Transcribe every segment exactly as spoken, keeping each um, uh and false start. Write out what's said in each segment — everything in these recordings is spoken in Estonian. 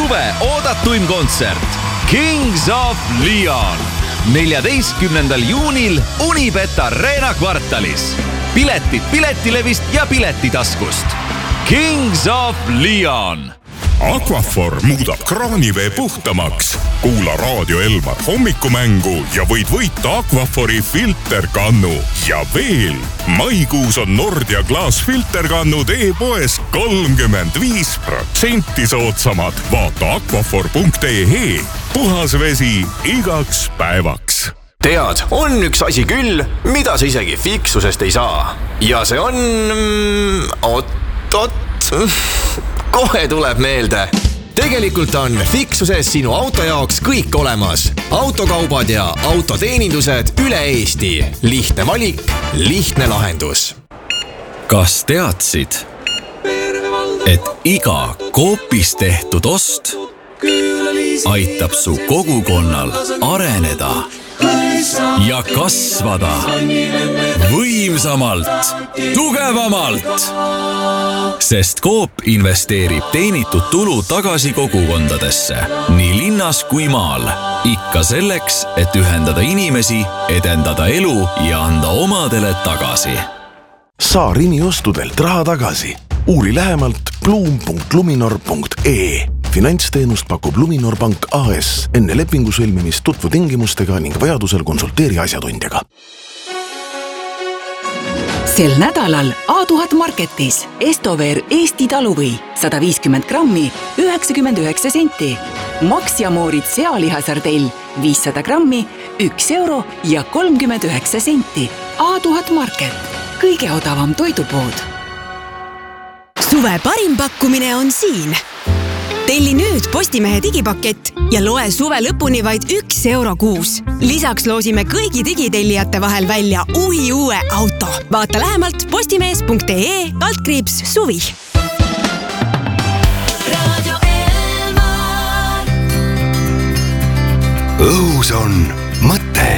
suve oodatuim kontsert Kings of Leon neljateistkümnendal juunil Unibet Arena kvartalis. Piletid Piletilevist ja Piletitaskust. Kings of Leon. Aquaphor muudab kraanivee puhtamaks. Kuula Raadio Elmar hommikumängu ja võid võita Aquaphori filterkannu. Ja veel, maikuus on Nordia klaasfilterkannud e-poes kolmkümmend viis protsenti soodsamad. Vaata aquaphor punkt ee. Puhas vesi igaks päevaks. Tead, on üks asi küll, mida sa isegi fiksusest ei saa. Ja see on... Oot-oot... Kohe tuleb meelde. Tegelikult on fiksuses sinu auto jaoks kõik olemas. Autokaubad ja autoteenindused üle Eesti. Lihtne valik, lihtne lahendus. Kas teadsid, et iga Coopis tehtud ost aitab su kogukonnal areneda ja kasvada võimsamalt, tugevamalt? Sest Coop investeerib teenitud tulu tagasi kogukondadesse, nii linnas kui maal. Ikka selleks, et ühendada inimesi, edendada elu ja anda omadele tagasi. Saa Rimi ostudelt raha tagasi. Uuri lähemalt bluum punkt luminor punkt ee. Finantsteenust pakub Luminor Pank A S. Enne lepingu sõlmimist tutvu tingimustega ning vajadusel konsulteeri asjatundjaga. Sel nädalal A tuhat Marketis Estover Eesti taluvõi sada viiskümmend grammi üheksakümmend üheksa senti. Max ja Moorid sealihasardell viissada grammi üks euro ja kolmkümmend üheksa senti. A tuhat Market, kõige odavam toidupood. Suve parim pakkumine on siin. Telli nüüd Postimehe digipakett ja loe suve lõpuni vaid üks euro kuus. Lisaks loosime kõigi digitellijate vahel välja uhi uue auto. Vaata lähemalt postimees punkt ee altkriips suvi. Õhus on mõte.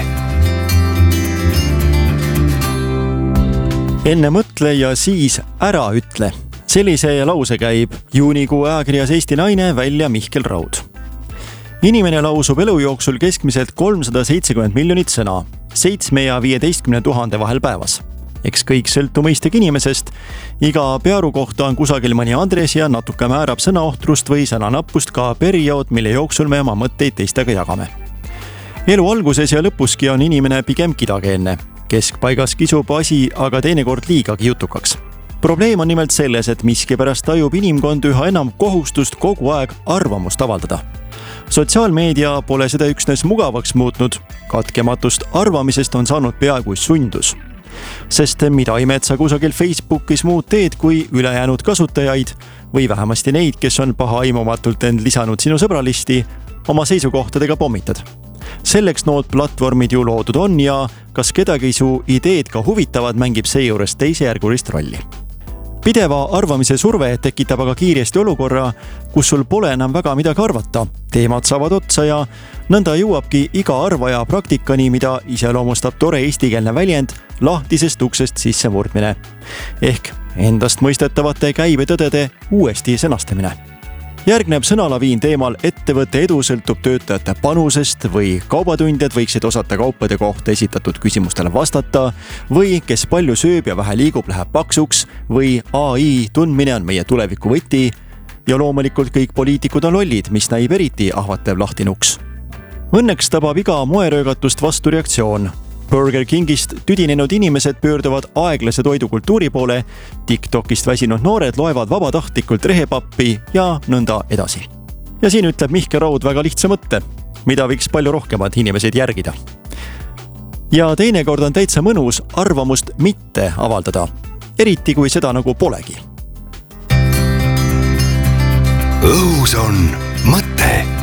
Enne mõtle ja siis ära ütle. Sellise lause käib juunikuu ajakirjas Eesti Naine välja Mihkel Raud. Inimene lausub elu jooksul keskmiselt kolmsada seitsekümmend miljonit sõna, seitsme ja viieteistkümne tuhande vahel päevas. Eks kõik sõltu mõistagi inimesest. Iga pearu kohta on kusagil mõni adres ja natuke määrab sõnaohtrust või sõnanappust ka periood, mille jooksul me oma mõtteid teistega jagame. Elu alguses ja lõpuski on inimene pigem kidakeelne. Keskpaigas kisub asi, aga teinekord liigagi jutukaks. Probleem on nimelt selles, et miskipärast tajub inimkond üha enam kohustust kogu aeg arvamust avaldada. Sotsiaalmeedia pole seda üksnes mugavaks muutnud, katkematust arvamisest on saanud peaaegu sundus. Sest mida imed sa kusagil Facebookis muud teed kui ülejäänud kasutajaid või vähemasti neid, kes on pahaimumatult end lisanud sinu sõbralisti, oma seisukohtadega pommitad. Selleks nood platvormid ju loodud on ja kas kedagi su ideed ka huvitavad, mängib seejuures teisejärgulist rolli. Pideva arvamise surve tekitab aga kiiresti olukorra, kus sul pole enam väga midagi arvata. Teemad saavad otsa ja nõnda jõuabki iga arvaja praktikani, mida iseloomustab tore eestikeelne väljend lahtisest uksest sisse murdmine. Ehk endast mõistetavate käibetõdede uuesti sõnastamine. Järgneb sõnalaviin teemal ettevõtte edu sõltub töötajate panusest või kaubatundjad võiksid osata kaupade kohta esitatud küsimustele vastata või kes palju sööb ja vähe liigub, läheb paksuks või A I tundmine on meie tuleviku võti ja loomulikult kõik poliitikud on lollid, mis näib eriti ahvatev lahtinuks. Õnneks tabab iga moeröögatust vastu reaktsioon. Burger Kingist tüdinenud inimesed pöörduvad aeglase toidukultuuri poole, TikTokist väsinud noored loevad vabatahtlikult rehepappi ja nõnda edasi. Ja siin ütleb Mihkel Raud väga lihtsa mõtte, mida võiks palju rohkemad inimesed järgida. Ja teinekord on täitsa mõnus arvamust mitte avaldada, eriti kui seda nagu polegi. Õhus on mõte.